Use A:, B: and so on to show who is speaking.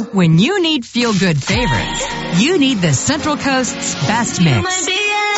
A: When you need feel-good favorites, you need the Central Coast's best mix.